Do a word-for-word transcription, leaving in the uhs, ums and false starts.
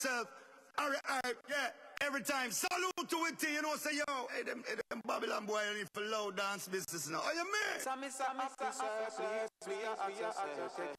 myself. Alright, yeah. Every time. Salute to it, you know, say, yo, hey, them, hey, them Babylon boy, you need for low dance business now. Are you me?